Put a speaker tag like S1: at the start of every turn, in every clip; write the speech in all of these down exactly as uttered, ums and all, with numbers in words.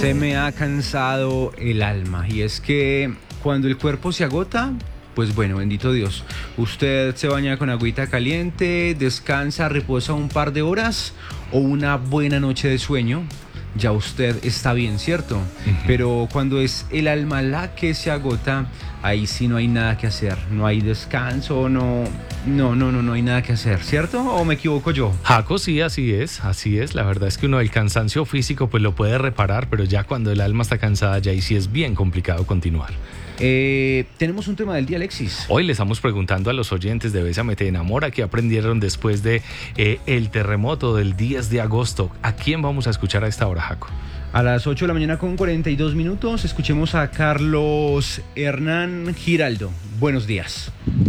S1: Se me ha cansado el alma, y es que cuando el cuerpo se agota, pues bueno, bendito Dios, usted se baña con agüita caliente, descansa, reposa un par de horas o una buena noche de sueño, ya usted está bien, ¿cierto? Uh-huh. Pero cuando es el alma la que se agota, ahí sí no hay nada que hacer, no hay descanso, no, no, no, no, no hay nada que hacer, ¿cierto? ¿O me equivoco yo?
S2: Jaco, sí, así es, así es. La verdad es que uno el cansancio físico pues lo puede reparar, pero ya cuando el alma está cansada, ya ahí sí es bien complicado continuar.
S1: Eh, tenemos un tema del día, Alexis.
S2: Hoy le estamos preguntando a los oyentes de Bésame Te Enamora qué aprendieron después de eh, el terremoto del diez de agosto. ¿A quién vamos a escuchar a esta hora, Jaco?
S1: A las ocho de la mañana con cuarenta y dos minutos escuchemos a Carlos Hernán Giraldo. Buenos días.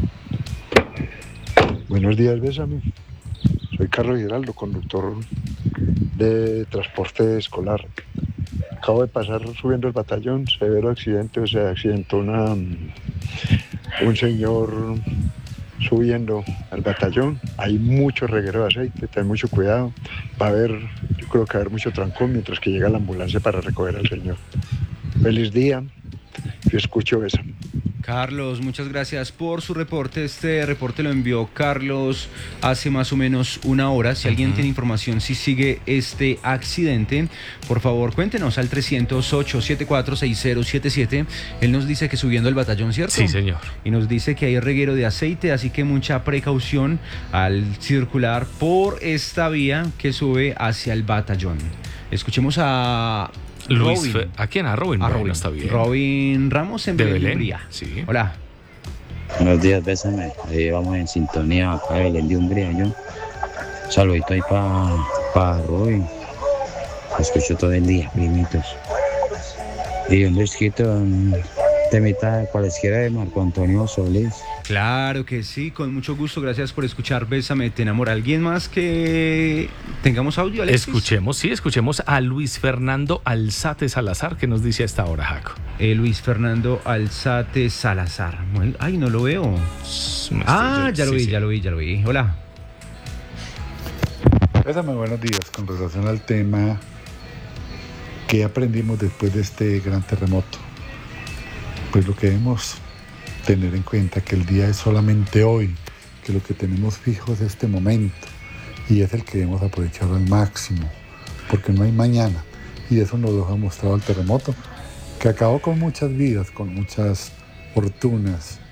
S3: Buenos días, Bésame. Soy Carlos Giraldo, conductor de transporte escolar. Acabo de pasar subiendo el batallón, severo accidente, o sea, accidentó una, un señor subiendo al batallón. Hay mucho reguero de aceite, ten mucho cuidado. Va a haber, yo creo que va a haber mucho trancón mientras que llega la ambulancia para recoger al señor. Feliz día, yo escucho eso.
S1: Carlos, muchas gracias por su reporte. Este reporte lo envió Carlos hace más o menos una hora. Si uh-huh. alguien tiene información si sigue este accidente, por favor cuéntenos al trescientos ocho, setenta y cuatro, sesenta siete siete. Él nos dice que subiendo el batallón, ¿cierto?
S2: Sí, señor.
S1: Y nos dice que hay reguero de aceite, así que mucha precaución al circular por esta vía que sube hacia el batallón. Escuchemos a...
S2: Luis, Robin. ¿A quién? A Robin.
S1: A
S2: Robin,
S1: Robin.
S2: Está bien.
S1: Robin Ramos en
S2: de
S1: Belén.
S2: Belén.
S1: Umbría.
S2: Sí.
S1: Hola.
S4: Buenos días, Bésame. Ahí vamos en sintonía acá de Belén de Umbría. Yo. Saludito ahí para pa Robin. Lo escucho todo el día, primitos. Y un disquito de mitad de cualesquiera de Marco Antonio Solís.
S1: Claro que sí, con mucho gusto. Gracias por escuchar Bésame Te Enamora. ¿Alguien más que tengamos audio, Alexis?
S2: Escuchemos, sí, escuchemos a Luis Fernando Alzate Salazar, que nos dice a esta hora, Jaco.
S1: Eh, Luis Fernando Alzate Salazar. Ay, no lo veo. Ah, ya lo vi, ya lo vi, ya lo vi. Hola.
S5: Bésame, buenos días. Con relación al tema, ¿qué aprendimos después de este gran terremoto? Pues lo que debemos tener en cuenta que el día es solamente hoy, que lo que tenemos fijo es este momento y es el que debemos aprovechar al máximo, porque no hay mañana, y eso nos lo ha mostrado el terremoto, que acabó con muchas vidas, con muchas fortunas,